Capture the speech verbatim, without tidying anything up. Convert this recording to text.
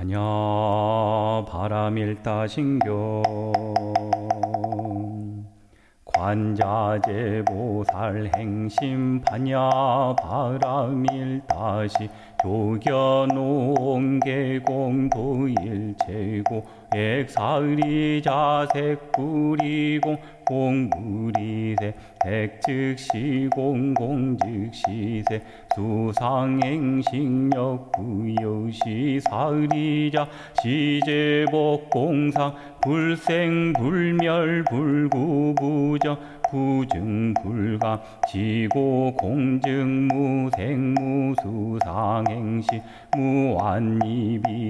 반야 바라밀다신경 관자재보살 행심 반야 바라밀다시 조견옹계공도일체고 액사리자색불이공 공불이세 백즉시공공즉시세 수상행식력 부여시 사리자 시제복공상 불생불멸 불구부정 부증불감 지고공증무생무수상행시 무한이비